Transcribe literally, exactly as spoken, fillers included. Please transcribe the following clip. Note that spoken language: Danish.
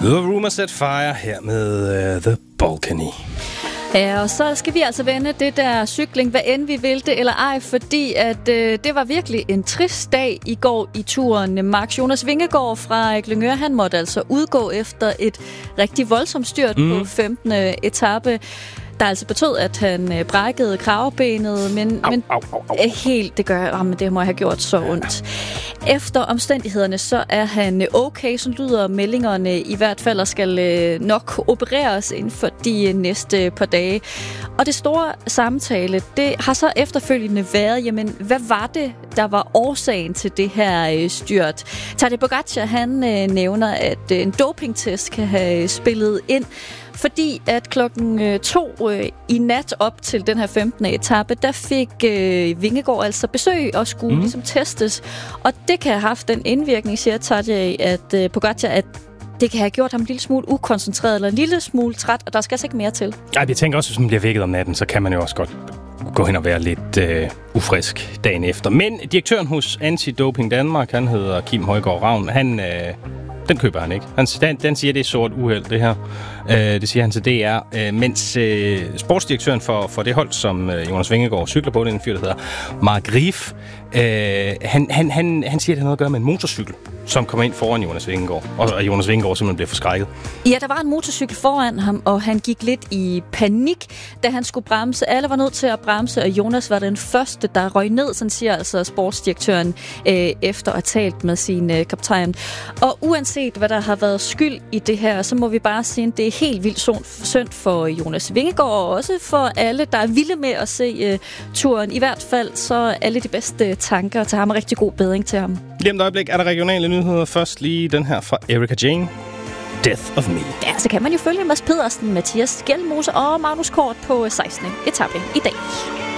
The Rumor Set Fire her med uh, The Balcony. Ja, og så skal vi altså vende det der cykling, hvad end vi vil det eller ej, fordi at øh, det var virkelig en trist dag i går i turen. Mark Jonas Vingegaard fra Glyngøre, han måtte altså udgå efter et rigtig voldsomt styrt mm. på femtende etape, der altså betød, at han øh, brækkede kravebenet, men, au, men au, au, au. helt, det gør, oh, men det må have gjort så ondt. Efter omstændighederne, så er han okay, så lyder meldingerne i hvert fald, og skal øh, nok opereres inden for de næste par dage. Og det store samtale, det har så efterfølgende været, jamen, hvad var det, der var årsagen til det her øh, styrt? Tadej Pogačar, han øh, nævner, at øh, en dopingtest kan have spillet ind, fordi at klokken øh, to øh, i nat op til den her femtende etape, der fik øh, Vingegaard altså besøg og skulle mm. ligesom testes. Og det kan have haft den indvirkning, siger Tadej, at øh, Pogačar, at det kan have gjort ham en lille smule ukoncentreret eller en lille smule træt, og der skal altså ikke mere til. Ej, jeg tænker også, hvis man bliver vækket om natten, så kan man jo også godt gå hen og være lidt øh, ufrisk dagen efter. Men direktøren hos Anti-Doping Danmark, han hedder Kim Højgaard Ravn, han... Øh, Den køber han ikke. Han, den, den siger, det er sort uheld, det her. Øh, det siger han til D R. Øh, mens øh, sportsdirektøren for, for det hold, som øh, Jonas Vingegaard cykler på, det er en fyr, der hedder Mark Rief, øh, han, han, han, han siger, at det har noget at gøre med en motorcykel, som kommer ind foran Jonas Vingegaard. Og Jonas Vingegaard simpelthen bliver forskrækket. Ja, der var en motorcykel foran ham, og han gik lidt i panik, da han skulle bremse. Alle var nødt til at bremse, og Jonas var den første, der røg ned, sådan siger altså sportsdirektøren, øh, efter at have talt med sin øh, kaptajn. Og uanset hvad der har været skyld i det her, så må vi bare sige, at det er helt vildt synd for Jonas Vingegaard, og også for alle, der er vilde med at se uh, turen. I hvert fald så alle de bedste tanker til ham, og rigtig god bedring til ham. Lige om et øjeblik er der regionale nyheder. Først lige den her fra Erika Jane. Death of Me. Ja, så kan man jo følge Mads Pedersen, Mathias Gjelmose og Magnus Kort på sekstende etape i dag.